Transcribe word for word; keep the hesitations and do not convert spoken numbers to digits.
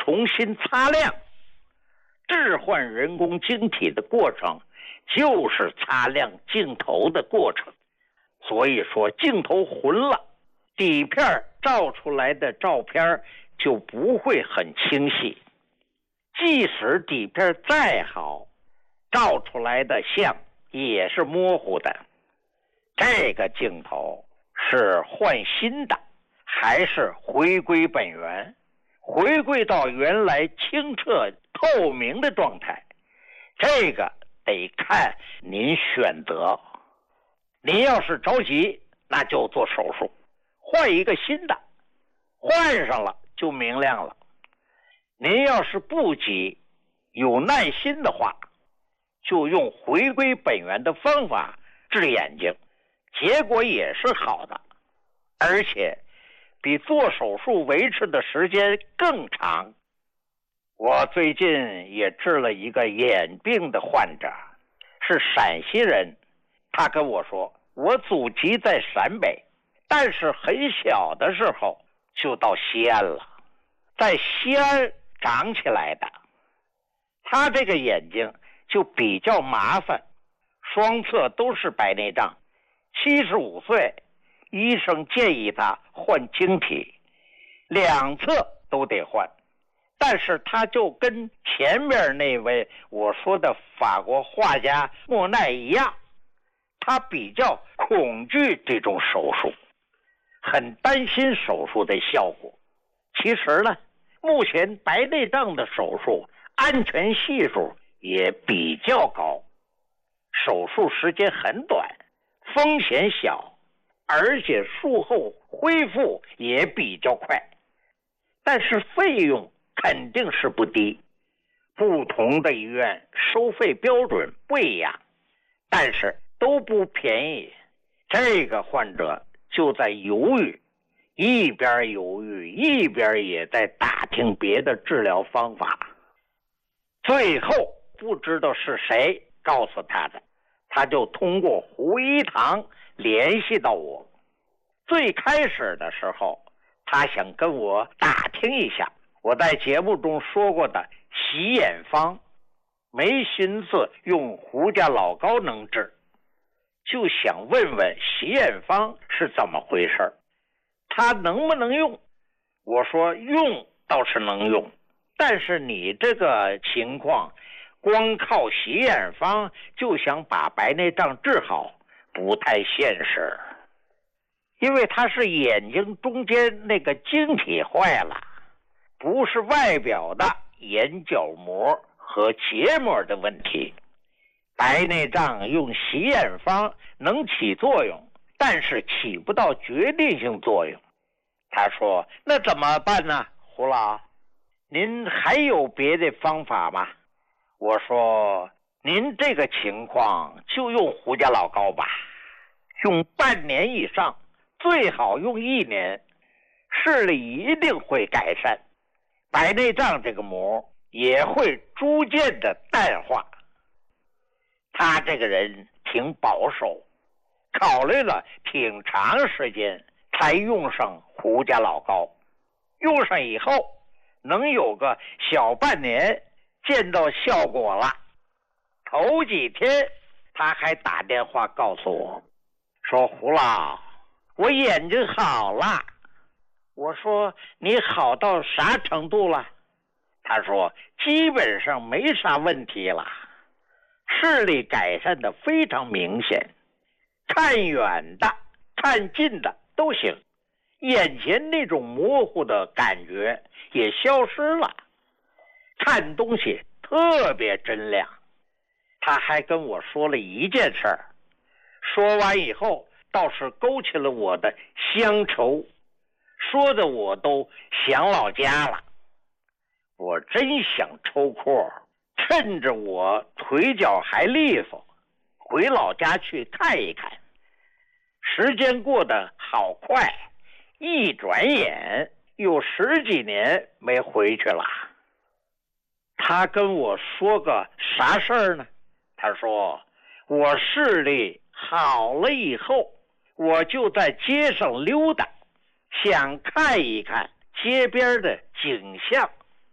重新擦亮。置换人工晶体的过程就是擦亮镜头的过程，所以说镜头混了，底片照出来的照片就不会很清晰。即使底片再好，照出来的像也是模糊的。这个镜头是换新的，还是回归本源，回归到原来清澈透明的状态？这个得看您选择。您要是着急，那就做手术，换一个新的，换上了就明亮了。您要是不急，有耐心的话，就用回归本源的方法治眼睛，结果也是好的，而且比做手术维持的时间更长。我最近也治了一个眼病的患者，是陕西人。他跟我说，我祖籍在陕北，但是很小的时候就到西安了，在西安长起来的。他这个眼睛就比较麻烦，双侧都是白内障。七十五岁，医生建议他换晶体，两侧都得换。但是他就跟前面那位我说的法国画家莫奈一样，他比较恐惧这种手术，很担心手术的效果。其实呢，目前白内障的手术安全系数也比较高，手术时间很短，风险小，而且术后恢复也比较快。但是费用肯定是不低，不同的医院收费标准不一样，但是都不便宜。这个患者就在犹豫，一边犹豫一边也在打听别的治疗方法。最后不知道是谁告诉他的，他就通过胡一堂联系到我。最开始的时候，他想跟我打听一下我在节目中说过的洗眼方，没心思用胡家老高能治，就想问问洗眼方是怎么回事，他能不能用。我说用倒是能用，但是你这个情况光靠洗眼方就想把白内障治好，不太现实。因为它是眼睛中间那个晶体坏了，不是外表的眼角膜和结膜的问题。白内障用洗眼方能起作用，但是起不到决定性作用。他说，那怎么办呢？胡老，您还有别的方法吗？我说，您这个情况就用胡家老高吧，用半年以上，最好用一年，视力一定会改善，白内障这个膜也会逐渐的淡化。他这个人挺保守，考虑了挺长时间才用上胡家老高。用上以后能有个小半年见到效果了。头几天他还打电话告诉我说，胡老，我眼睛好了。我说你好到啥程度了？他说基本上没啥问题了，视力改善的非常明显，看远的看近的都行，眼前那种模糊的感觉也消失了，看东西特别真亮。他还跟我说了一件事儿，说完以后倒是勾起了我的乡愁，说的我都想老家了。我真想抽空趁着我腿脚还利索，回老家去看一看。时间过得好快，一转眼有十几年没回去了。他跟我说个啥事儿呢？他说我视力好了以后，我就在街上溜达，想看一看街边的景象。